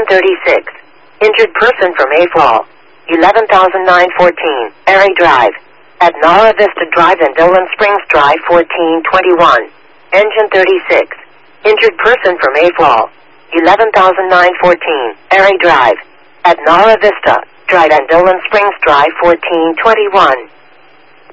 36. Injured person from Mayfall. 11,914. Airy Drive. At Nara Vista Drive and Dolan Springs Drive 1421. Engine 36. Injured person from Mayfall. 11,914. Airy Drive. At Nara Vista Drive and Dolan Springs Drive 1421.